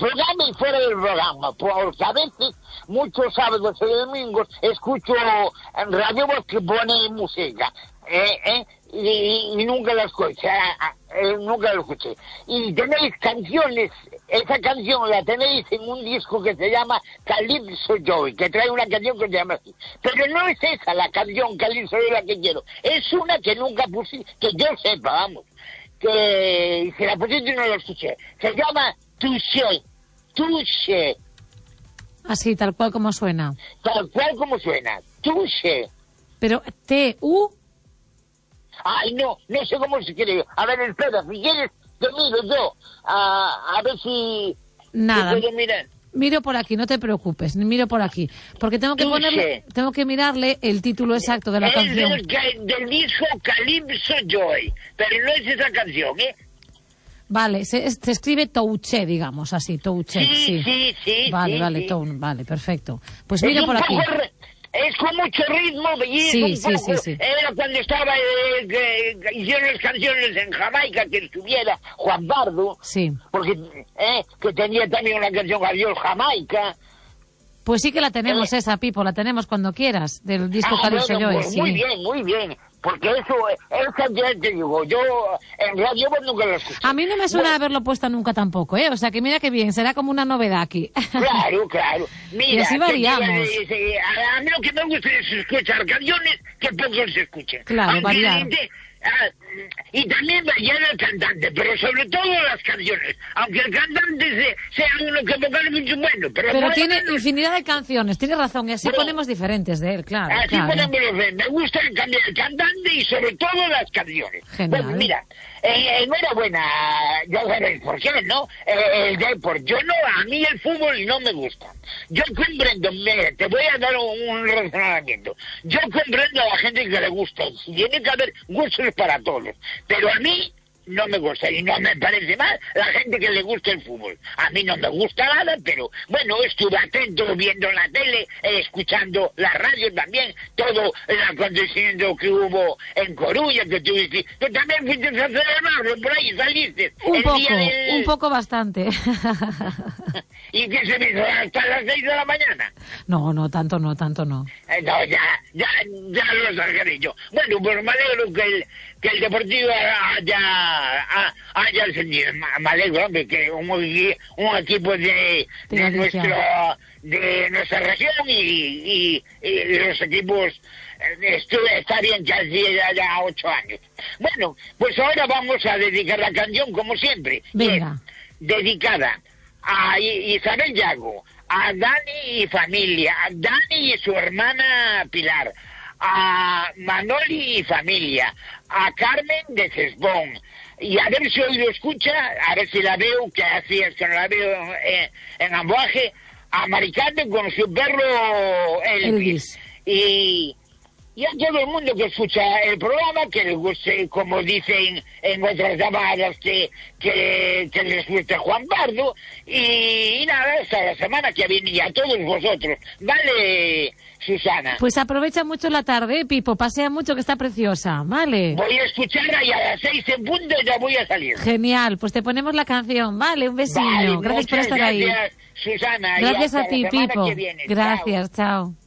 programa y fuera del programa, porque a veces, muchos sábados y domingos, escucho en Radio Voz que pone música, y nunca la escuché, nunca la escuché. Y tenéis canciones, esa canción la tenéis en un disco que se llama Calypso Joy, que trae una canción que se llama así. Pero no es esa la canción Calypso Joy la que quiero, es una que nunca puse, que yo sepa, vamos, que se la pusiste y no la escuché. Se llama Touché, Touché. Así, tal cual como suena. Tal cual como suena, Touché. Pero T-U... Ay, no sé cómo se quiere. A ver, espera, si quieres, te miro yo. A ver si... Nada. Si puedo mirar. Miro por aquí, no te preocupes, miro por aquí. Porque tengo que mirarle el título exacto de la canción. Es del disco Calypso Joy, pero no es esa canción, ¿eh? Vale, se escribe Touché, digamos, así, Touché. Sí. Vale, perfecto. Pues miro por aquí. Es con mucho ritmo, sí. Era cuando estaba, hicieron las canciones en Jamaica, que estuviera Juan Pardo. Sí. Porque, que tenía también una canción Adiós Jamaica. Pues sí que la tenemos esa, Pipo, la tenemos cuando quieras, del disco Calypso Joy. Pues sí. Muy bien. Porque esa ya te digo, yo en Radio nunca lo escuché. A mí no me suena haberlo puesto nunca tampoco, ¿eh? O sea que mira que bien, será como una novedad aquí. Claro. Mira, y así variamos. A mí lo que me gusta es escuchar canciones que pocos se escuchen. Claro, variar. Y también variar el cantante, pero sobre todo las canciones. Aunque el cantante sea uno que vocal mucho bueno. Pero tiene infinidad de canciones, tiene razón, y así ponemos diferentes de él, claro. Así ponemos diferentes. Me gusta cambiar el cantante y sobre todo las canciones. Genial. Pues mira, enhorabuena, ya sabéis por qué, ¿no? El deporte. Yo no, a mí el fútbol no me gusta. Yo comprendo, mira, te voy a dar un razonamiento. Yo comprendo a la gente que le gusta. Tiene que haber gustos para todos. Pero a mí no me gusta y no me parece mal la gente que le gusta el fútbol. A mí no me gusta nada, pero bueno, estuve atento viendo la tele, escuchando la radio también, todo el acontecimiento que hubo en Coruña, que tuviste, que también fuiste a celebrarlo, por ahí saliste. Un poco bastante. ¿Y qué se me hizo hasta las 6 de la mañana? No, tanto no. No, ya lo sacaré yo. Bueno, pues me alegro que el Deportivo haya ascendido. Me alegro, hombre, que un equipo de nuestra región y los equipos está bien que así ya 8 años. Bueno, pues ahora vamos a dedicar la canción como siempre. Venga. Dedicada a Isabel Yago, a Dani y familia, a Dani y su hermana Pilar, a Manoli y familia, a Carmen de Cesbón, y a ver si hoy lo escucha, a ver si la veo, que así es que no la veo en Amboaje, a Maricarmen con su perro Elvis. Y a todo el mundo que escucha el programa, que les guste, como dicen en otras llamadas, que les guste Juan Pardo, y nada, hasta la semana que viene, y a todos vosotros. Vale, Susana. Pues aprovecha mucho la tarde, Pipo, pasea mucho, que está preciosa, ¿vale? Voy a escucharla y a las 6 en punto ya voy a salir. Genial, pues te ponemos la canción, vale, un besillo. Vale, gracias por estar ahí. Gracias, Susana. Gracias y hasta a ti, la semana Pipo. que viene. Gracias, chao.